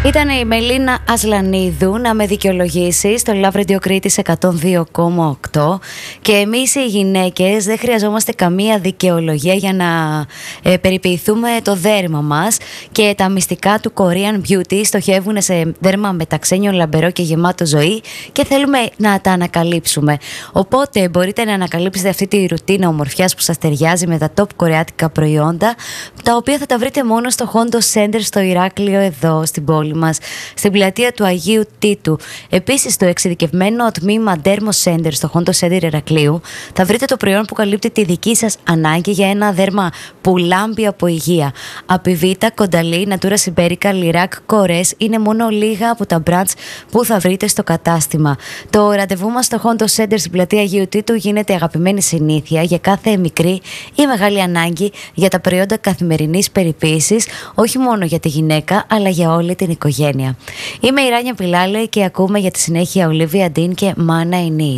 Ήταν η Μελίνα Ασλανίδου να με δικαιολογήσει στο Love Radio Κρήτης 102,8 και εμείς οι γυναίκες δεν χρειαζόμαστε καμία δικαιολογία για να περιποιηθούμε το δέρμα μας και τα μυστικά του Korean Beauty στοχεύουν σε δέρμα μεταξένιο, λαμπερό και γεμάτο ζωή και θέλουμε να τα ανακαλύψουμε. Οπότε μπορείτε να ανακαλύψετε αυτή τη ρουτίνα ομορφιάς που σας ταιριάζει με τα top κορεάτικα προϊόντα, τα οποία θα τα βρείτε μόνο στο Hondo Center στο Ηράκλειο εδώ στην πόλη μας, στην πλατεία του Αγίου Τίτου. Επίσης, στο εξειδικευμένο τμήμα Dermo Center στο Hondo Center Ηρακλείου θα βρείτε το προϊόν που καλύπτει τη δική σας ανάγκη για ένα δέρμα που λάμπει από υγεία. Απιβίτα, Κονταλή, Natura Siberica, Lirac, Κορές είναι μόνο λίγα από τα brands που θα βρείτε στο κατάστημα. Το ραντεβού μας στο Hondo Center στην πλατεία Αγίου Τίτου γίνεται αγαπημένη συνήθεια για κάθε μικρή ή μεγάλη ανάγκη για τα προϊόντα καθημερινής περιποίησης, όχι μόνο για τη γυναίκα αλλά για όλη την οικογένεια. Είμαι η Ράνια Πιλάλη και ακούμε για τη συνέχεια Olivia Dean και Mana in Need.